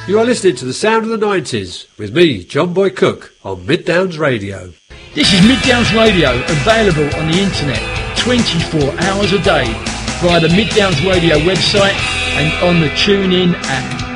You are listening to the sound of the 90s with me, John Boy Cook, on Mid Downs Radio. This is Mid Downs Radio, available on the internet 24 hours a day via the Mid Downs Radio website and on the TuneIn app.